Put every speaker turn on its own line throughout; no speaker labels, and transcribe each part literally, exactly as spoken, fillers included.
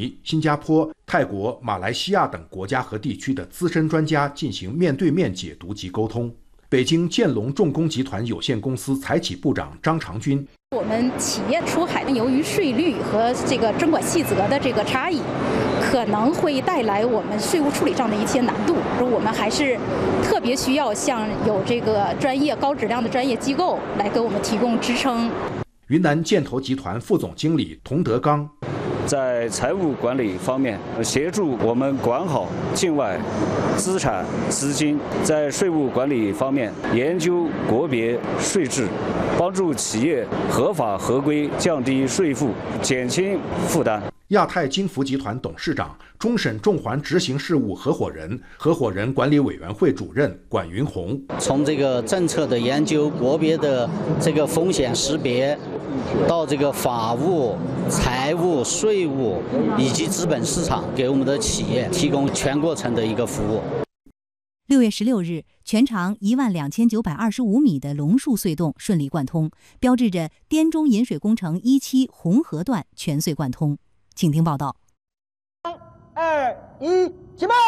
尼、新加坡、泰国、马来西亚等国家和地区的资深专家进行面对面解读及沟通。北京建龙重工集团有限公司财企部长张长军：
我们企业出海由于税率和这个征管细则的这个差异，可能会带来我们税务处理上的一些难度。我们还是特别需要向有这个专业、高质量的专业机构来给我们提供支撑。
云南建投集团副总经理童德刚：
在财务管理方面，协助我们管好境外资产资金；在税务管理方面，研究国别税制，帮助企业合法合规，降低税负，减轻负担。
亚太金服集团董事长、终审重环执行事务合伙人、合伙人管理委员会主任管云红：
从这个政策的研究、国别的这个风险识别，到这个法务、财务、税务以及资本市场，给我们的企业提供全过程的一个服务。
六月十六日，全长一万两千九百二十五米的龙树隧洞顺利贯通，标志着滇中引水工程一期红河段全隧贯通。请听报道。
三、二、一，起报！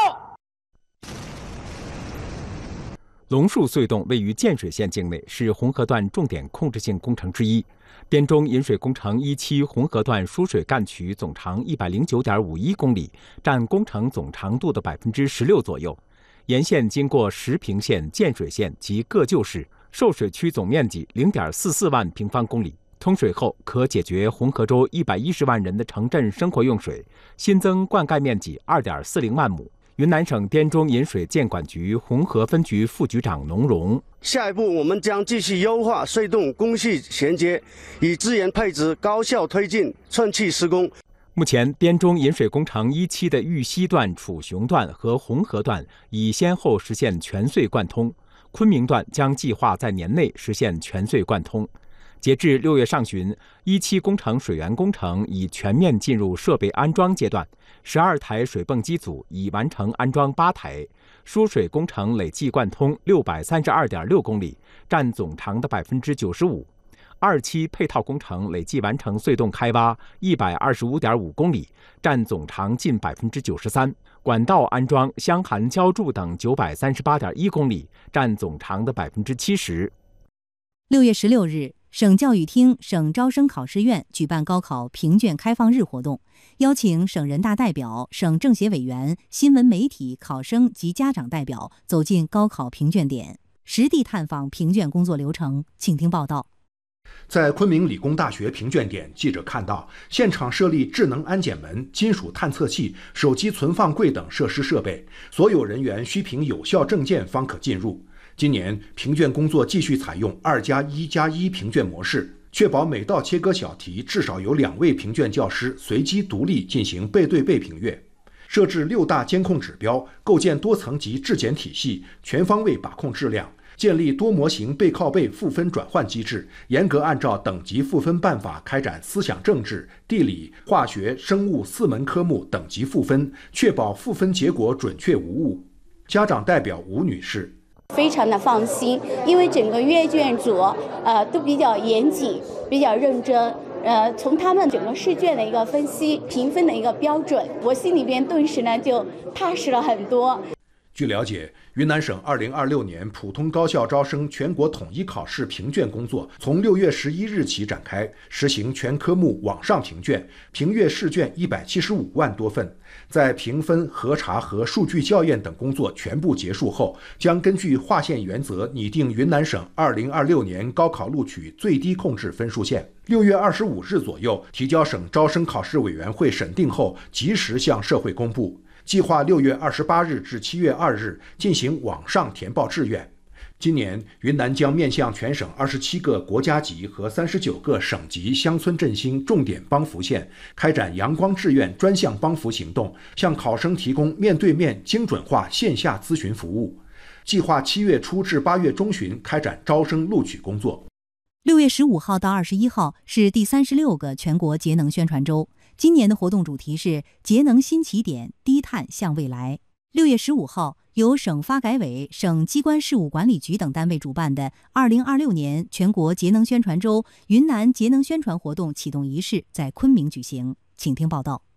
龙树隧洞位于建水县境内，是红河段重点控制性工程之一。滇中引水工程一期红河段输水干渠总长一百零九点五一公里，占工程总长度的百分之十六左右。沿线经过石屏县、建水县及各旧市，受水区总面积零点四四万平方公里。通水后可解决红河州一百一十万人的城镇生活用水，新增灌溉面积二点四零万亩。云南省滇中引水建管局红河分局副局长农荣：
下一步，我们将继续优化隧洞工序衔接，以资源配置高效推进寸气施工。
目前，滇中引水工程一期的玉溪段、楚雄段和红河段已先后实现全隧贯通，昆明段将计划在年内实现全隧贯通。截至六月上旬，一期工程水源工程已全面进入设备安装阶段，十二台水泵机组已完成安装八台，输水工程累计贯通六百三十二点六公里，占总长的百分之九十五。二期配套工程累计完成隧洞开挖一百二十五点五公里，占总长近百分之九十三。管道安装、箱涵浇筑等九百三十八点一公里，占总长的百分之七十。
六月十六日。省教育厅、省招生考试院举办高考评卷开放日活动，邀请省人大代表、省政协委员、新闻媒体、考生及家长代表走进高考评卷点，实地探访评卷工作流程。请听报道。
在昆明理工大学评卷点，记者看到现场设立智能安检门、金属探测器、手机存放柜等设施设备，所有人员需凭有效证件方可进入。今年评卷工作继续采用二加一加一评卷模式，确保每道切割小题至少有两位评卷教师随机独立进行背对背评阅。设置六大监控指标，构建多层级质检体系，全方位把控质量，建立多模型背靠背赋分转换机制，严格按照等级赋分办法开展思想政治、地理、化学、生物四门科目等级赋分，确保赋分结果准确无误。家长代表吴女士：
非常的放心，因为整个阅卷组呃都比较严谨，比较认真。呃，从他们整个试卷的一个分析、评分的一个标准，我心里边顿时呢就踏实了很多。
据了解，云南省二零二六年普通高校招生全国统一考试评卷工作从六月十一日起展开，实行全科目网上评卷，评阅试卷一百七十五万多份。在评分、核查和数据校验等工作全部结束后，将根据划线原则拟定云南省二零二六年高考录取最低控制分数线。六月二十五日左右提交省招生考试委员会审定后，及时向社会公布。计划六月二十八日至七月二日进行网上填报志愿。今年，云南将面向全省二十七个国家级和三十九个省级乡村振兴重点帮扶县，开展阳光志愿专项帮扶行动，向考生提供面对面精准化线下咨询服务。计划七月初至八月中旬开展招生录取工作。
六月十五号到二十一号是第三十六个全国节能宣传周。今年的活动主题是节能新起点，低碳向未来。六月十五号，由省发改委、省机关事务管理局等单位主办的二零二六年全国节能宣传周云南节能宣传活动启动仪式在昆明举行。请听报道。